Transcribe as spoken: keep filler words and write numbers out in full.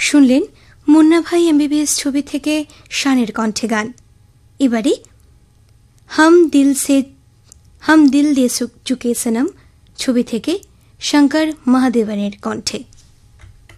শুনলেন মুন্না ভাই এমবিবিএস ছবি থেকে শানের কণ্ঠে গান। এবারে হাম দিল সে হাম দিল দে চুকে সনম ছবি থেকে শঙ্কর মহাদেবনের কণ্ঠে।